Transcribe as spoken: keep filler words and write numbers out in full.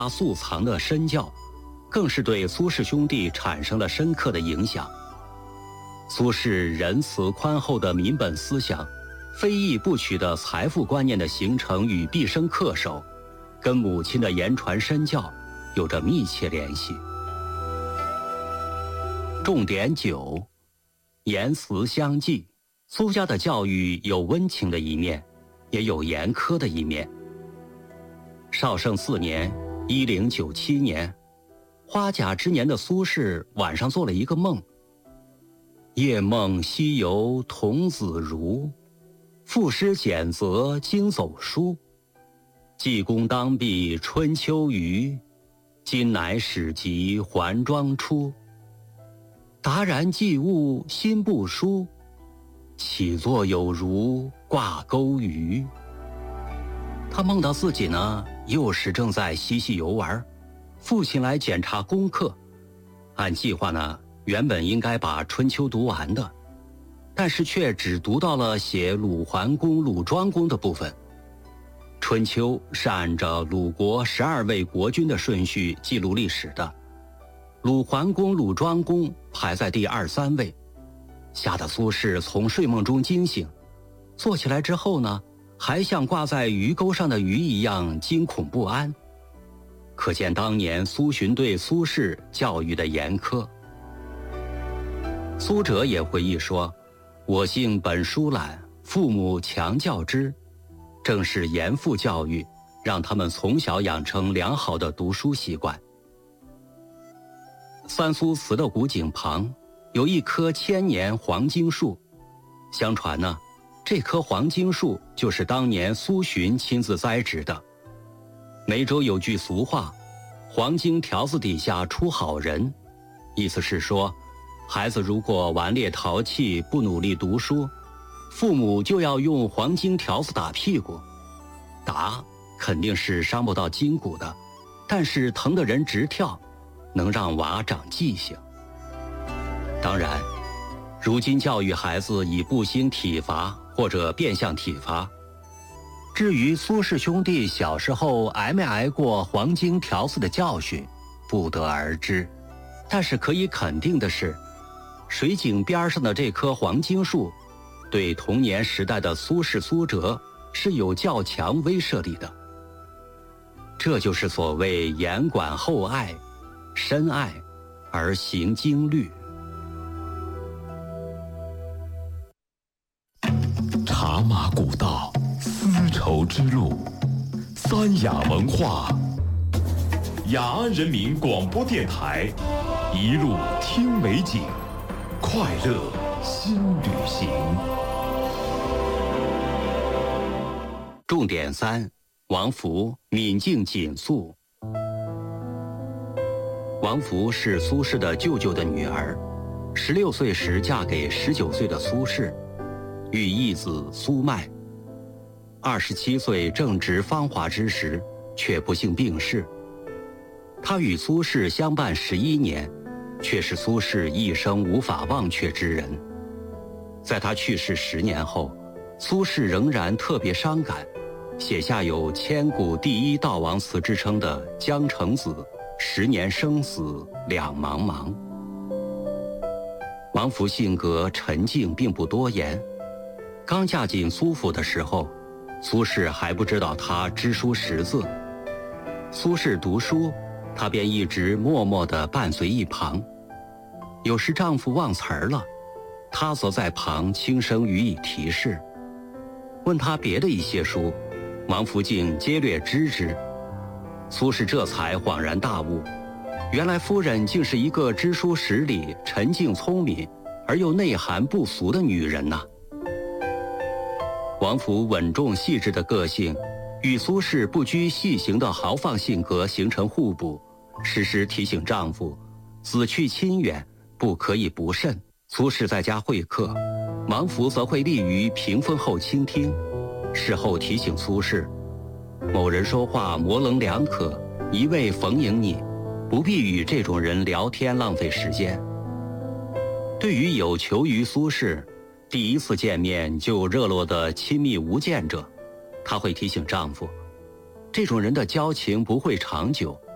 素藏的身教，更是对苏氏兄弟产生了深刻的影响。苏轼仁慈宽厚的民本思想，非义不取的财富观念的形成与毕生恪守，跟母亲的言传身教有着密切联系。重点九，言辞相继。苏家的教育有温情的一面，也有严苛的一面。绍圣四年一零九七年，花甲之年的苏轼晚上做了一个梦，夜梦西游童子如，赋诗简则经走书。济公当避春秋余，今乃始及还庄出。达然既悟心不舒，起坐有如挂钩鱼。他梦到自己呢，幼时正在嬉戏游玩，父亲来检查功课。按计划呢，原本应该把春秋读完的，但是却只读到了写鲁桓公、鲁庄公的部分。春秋是按照鲁国十二位国君的顺序记录历史的，鲁桓公、鲁庄公排在第二三位，吓得苏轼从睡梦中惊醒，坐起来之后呢，还像挂在鱼钩上的鱼一样惊恐不安。可见当年苏洵对苏轼教育的严苛。苏辙也回忆说，我性本疏懒，父母强教之，正是严父教育，让他们从小养成良好的读书习惯。三苏祠的古井旁有一棵千年黄金树，相传呢，这棵黄金树就是当年苏洵亲自栽植的。梅州有句俗话，黄金条子底下出好人，意思是说，孩子如果顽劣淘气，不努力读书，父母就要用黄金条子打屁股。打肯定是伤不到筋骨的，但是疼得人直跳，能让娃长记性。当然，如今教育孩子以不兴体罚或者变相体罚。至于苏氏兄弟小时候挨没挨过黄金条子的教训，不得而知。但是可以肯定的是，水井边上的这棵黄金树，对童年时代的苏轼、苏辙是有较强威慑力的。这就是所谓严管厚爱，深爱而行经律。 茶马古道，丝绸之路，三雅文化。雅安人民广播电台，一路听美景，快乐新旅行。 重点三，王弗敏静谨肃。王弗是苏轼的舅舅的女儿，十六岁时嫁给十九岁的苏轼，育义子苏迈。二十七岁正值芳华之时，却不幸病逝。他与苏轼相伴十一年，却是苏轼一生无法忘却之人。在他去世十年后，苏轼仍然特别伤感，写下有千古第一悼亡词之称的《江城子》，十年生死两茫茫。王弗性格沉静，并不多言。刚嫁进苏府的时候，苏轼还不知道他知书识字。苏轼读书，他便一直默默地伴随一旁。有时丈夫忘词儿了，他则在旁轻声予以提示。问他别的一些书，王弗竟皆略知之。苏轼这才恍然大悟，原来夫人竟是一个知书识礼、沉静聪明而又内涵不俗的女人呐。王弗稳重细致的个性，与苏轼不拘细行的豪放性格形成互补，时时提醒丈夫，子去亲远，不可以不慎。苏轼在家会客，王弗则会立于屏风后倾听，事后提醒苏轼，某人说话模棱两可，一味逢迎你，不必与这种人聊天浪费时间。对于有求于苏轼，第一次见面就热络的亲密无间者，她会提醒丈夫，这种人的交情不会长久，